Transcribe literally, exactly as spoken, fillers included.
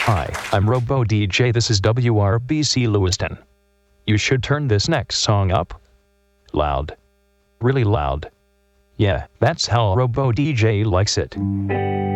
Hi, I'm Robo D J. This is W R B C Lewiston. You should turn this next song up loud. Really loud. Yeah, that's how Robo D J likes it.